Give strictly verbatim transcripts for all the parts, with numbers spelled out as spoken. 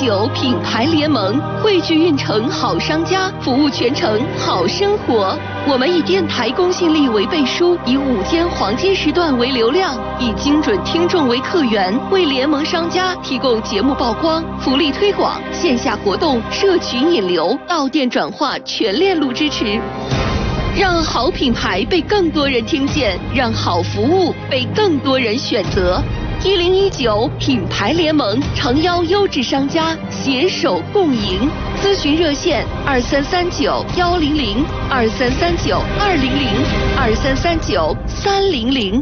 九品牌联盟汇聚运城好商家，服务全城好生活。我们以电台公信力为背书，以午间黄金时段为流量，以精准听众为客源，为联盟商家提供节目曝光、福利推广、线下活动、社群引流、到店转化全链路支持。让好品牌被更多人听见，让好服务被更多人选择。一零一九品牌联盟诚邀优质商家携手共赢，咨询热线二三三九幺零零二三三九二零零二三三九三零零。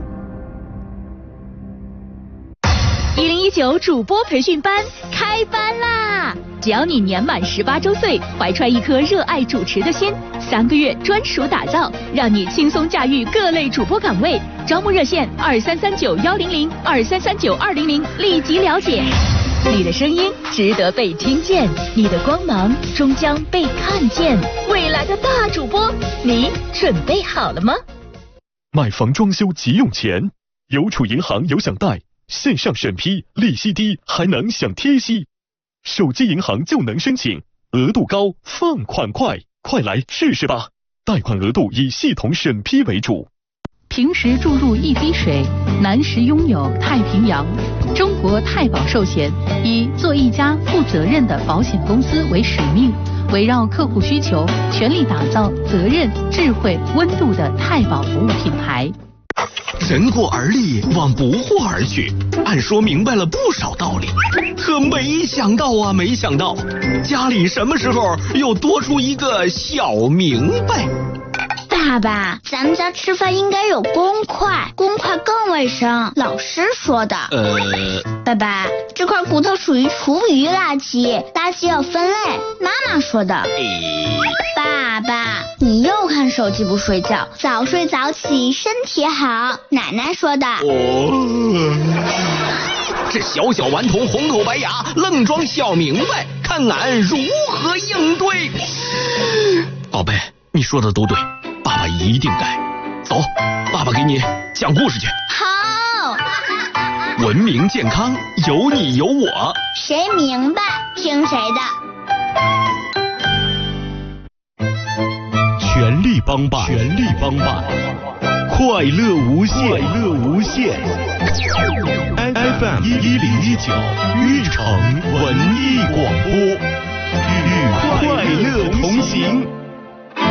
一零一九主播培训班开班啦！只要你年满十八周岁，怀揣一颗热爱主持的心，三个月专属打造，让你轻松驾驭各类主播岗位。招募热线二三三九幺零零二三三九二零零，立即了解。你的声音值得被听见，你的光芒终将被看见。未来的大主播，你准备好了吗？ 买房装修急用钱，邮储银行有享贷，线上审批，利息低，还能享贴息。手机银行就能申请，额度高，放款快，快来试试吧！贷款额度以系统审批为主。 平时注入一滴水，南时拥有太平洋。中国太保寿险以做一家负责任的保险公司为使命，围绕客户需求，全力打造责任、智慧、温度的太保服务品牌。 人过而立，往不惑而去，按说明白了不少道理，可没想到啊，没想到家里什么时候又多出一个小明白。 爸爸，咱们家吃饭应该有公筷，公筷更卫生，老师说的。 呃， 爸爸，这块骨头属于厨余垃圾，垃圾要分类，妈妈说的。 诶， 爸爸，你又看手机不睡觉，早睡早起身体好，奶奶说的。 哦，这小小顽童红口白牙，愣装小明白，看俺如何应对。宝贝，你说的都对，爸爸一定改。走，爸爸给你讲故事去。 好。 文明健康，有你有我， 谁明白听谁的。 全力帮办，全力帮办，快乐无限，快乐无限。F M 一一零一九，运城文艺广播，与快乐同行。